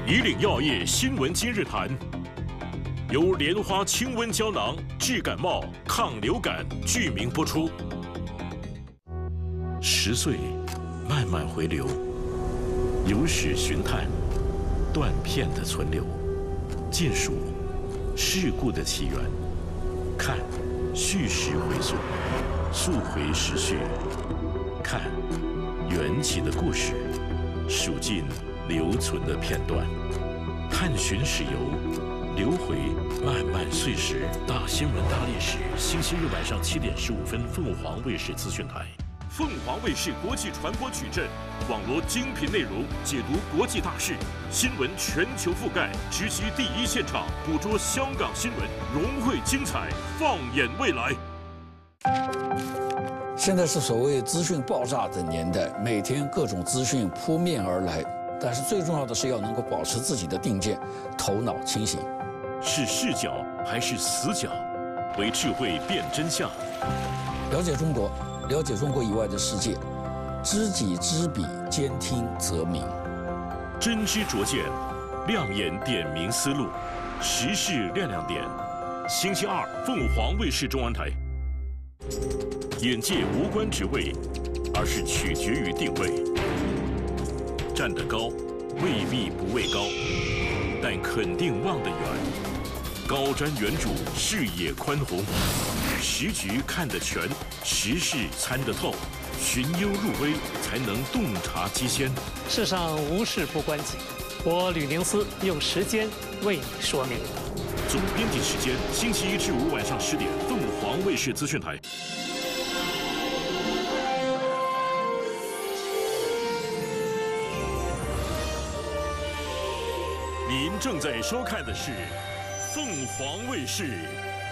以岭药业新闻今日谈，由莲花清瘟胶囊治感冒、抗流感剧名播出。10岁，慢慢回流，有史寻探，断片的存留，尽数事故的起源，看叙事回溯，溯回时序，看缘起的故事，数尽留存的片段，探寻史游，流回漫漫岁时。大新闻大历史，星期日晚上7点15分，凤凰卫视资讯台。凤凰卫视国际传播矩阵，网罗精品内容，解读国际大事，新闻全球覆盖，直击第一现场，捕捉香港新闻，融汇精彩，放眼未来。 现在是所谓资讯爆炸的年代，每天各种资讯扑面而来，但是最重要的是要能够保持自己的定见，头脑清醒。 是视角还是死角？为智慧辨真相。 了解中国，了解中国以外的世界，知己知彼，兼听则明。 真知灼见，亮眼点明思路，时事亮亮点。星期二，凤凰卫视中文台。眼界无关职位，而是取决于定位。站得高，未必不畏高，但肯定望得远。高瞻远瞩，视野宽宏，时局看得全，时事参得透，寻幽入微，才能洞察机先。 世上无事不关己，我吕宁思用时间为你说明。 总编辑时间：星期1至5晚上10点，凤凰卫视资讯台。您正在收看的是凤凰卫视